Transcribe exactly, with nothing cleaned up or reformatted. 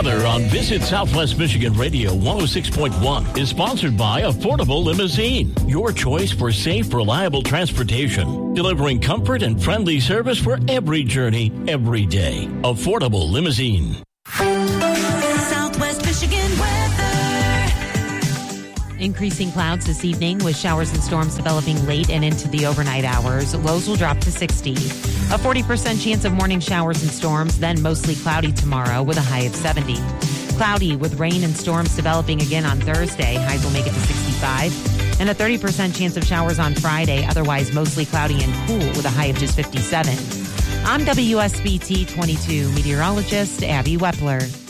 Weather on Visit Southwest Michigan Radio one oh six point one is sponsored by Affordable Limousine, your choice for safe, reliable transportation, delivering comfort and friendly service for every journey, every day. Affordable Limousine. Southwest Michigan weather. Increasing clouds this evening with showers and storms developing late and into the overnight hours. Lows will drop to sixty. A forty percent chance of morning showers and storms, then mostly cloudy tomorrow with a high of seventy. Cloudy with rain and storms developing again on Thursday. Highs will make it to sixty-five. And a thirty percent chance of showers on Friday, otherwise mostly cloudy and cool with a high of just fifty-seven. I'm W S B T twenty-two meteorologist Abby Wepler.